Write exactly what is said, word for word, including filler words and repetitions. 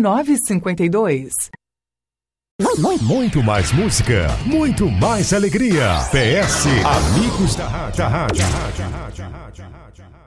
nove cinco dois. Muito mais música, muito mais alegria. P S Amigos da Rádio. Da rádio.